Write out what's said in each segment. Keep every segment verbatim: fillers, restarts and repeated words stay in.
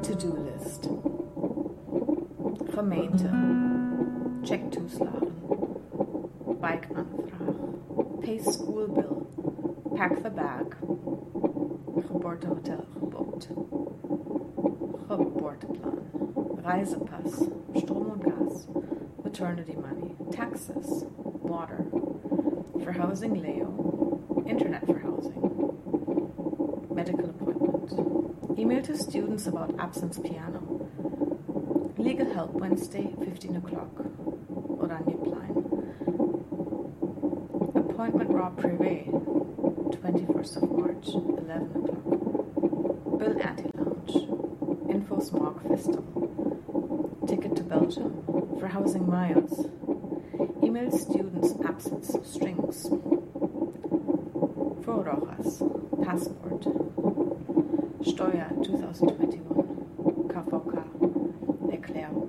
To-do list. Gemeente. Check toeslagen. Wijkaanvraag. Pay school bill. Pack the bag. Geboortehotel geboekt. Geboorteplan. Reisepass. Strom und Gas. Maternity money. Taxes. Water. Verhousing Leo. Internet for housing. Medical appointment. Email to students about absence piano. Legal help Wednesday, fifteen o'clock. Oranjeplein. Appointment raw privé, twenty-first of March, eleven o'clock. Bill Anti-Lounge. Info Smog Festival. Ticket to Belgium. For housing miles. Email students absence strings. For Rojas. Passport. Steuer twenty twenty-one. K V K. Erklärung.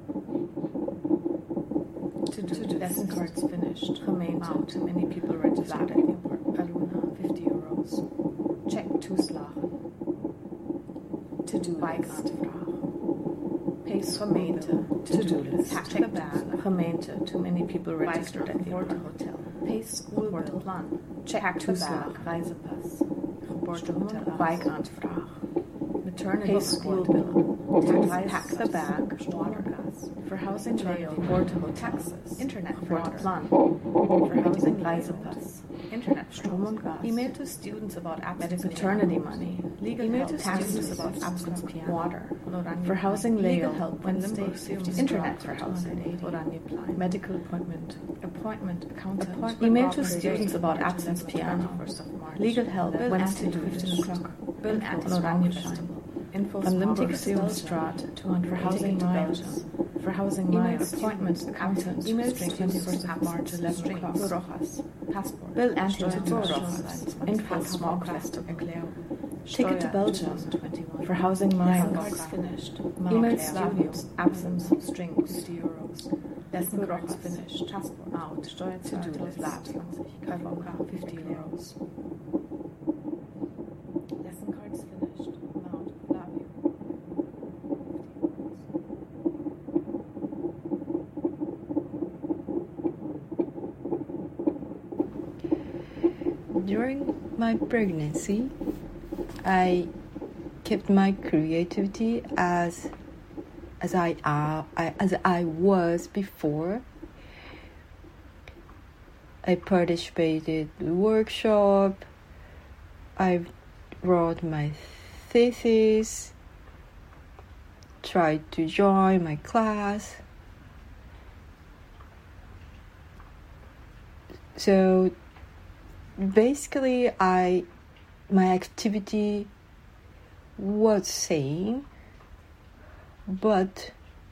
To-do lesson cards finished. Gemeente. Too many people registered at the airport. Aluna, fifty euros. Check toeslagen. To-do Wijkaanvraag. Pay gemeente. To-do list. Pack the bag. Gemeente. Too many people registered at the airport. Hotel. Pay school bill. Plan. Check toeslagen. Reisepass. Geboortehotel. Wijkaanvraag. Maternity school bill. Pack the bag. Water gas. For housing Leo. Geboortehotel. Taxes. Internet for water. Plan. For housing Reisepass. Internet Strom und Gas. Email to students about absence maternity money. Legal email to students about absence piano. Water. For housing Leo. Help Wednesday. Internet for housing. Medical appointment. Appointment accountant. Appointment email to students about absence piano. Legal help Wednesday, fifteen o'clock. Bill Anti-Lounge Festival. Info Olympic Straat, two hundred for housing miles. For housing miles. Appointment accountant. Email twenty-first of March, eleven o'clock. Rojas. Passport. Bill Anti-Lounge Rojas. Info Smog Festival. Ticket to Belgium. For housing miles. Cards finished. Email students. Absence. Strings. fifty euros. Lesson cards finished. Passport. Out. Steuer to-do list. Lab twenty. K V K. fifty euros. Lesson cards finished. Mount. Flavio. During my pregnancy, I kept my creativity as as I, uh, I as I was before. I participated in the workshop. I wrote my thesis. Tried to join my class. So basically, I my activity was same, but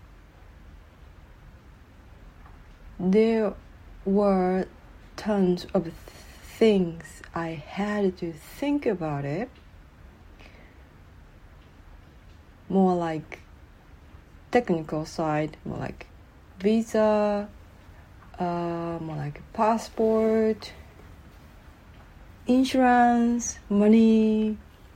there were tons of things I had to think about it. More like technical side, more like visa, uh, more like passport, insurance, money.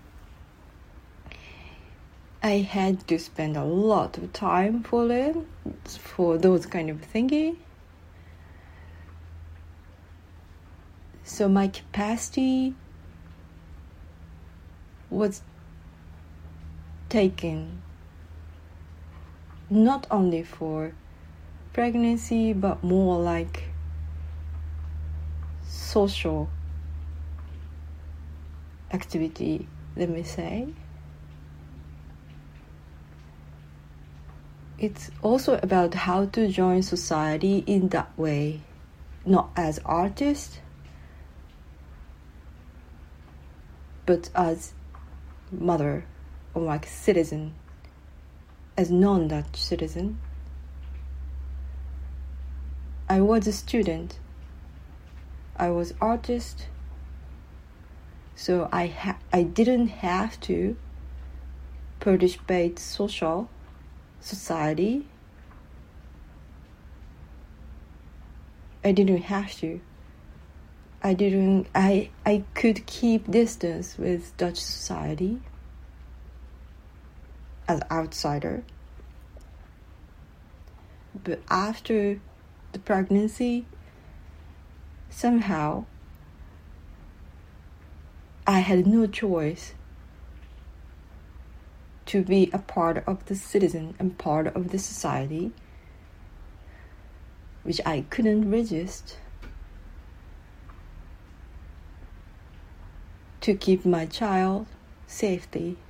I had to spend a lot of time for it, for those kind of thinking. So my capacity was taken not only for pregnancy, but more like social activity, let me say. It's also about how to join society in that way, not as artist, but as mother or like citizen, as non-Dutch citizen. I was a student. I was artist. So I ha- I didn't have to participate social society. I didn't have to. I didn't. I I could keep distance with Dutch society. as outsider. But after the pregnancy, somehow I had no choice to be a part of the citizen and part of the society, which I couldn't resist, to keep my child safety